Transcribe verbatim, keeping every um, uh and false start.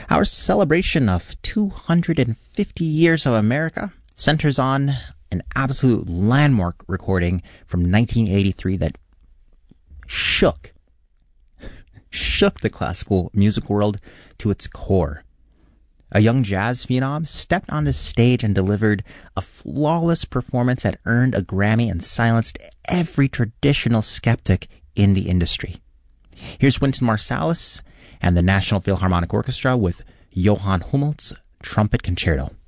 Our celebration of two hundred fifty years of America centers on an absolute landmark recording from nineteen eighty-three that shook, shook the classical music world to its core. A young jazz phenom stepped on the stage and delivered a flawless performance that earned a Grammy and silenced every traditional skeptic in the industry. Here's Wynton Marsalis and the National Philharmonic Orchestra with Johann Hummel's Trumpet Concerto.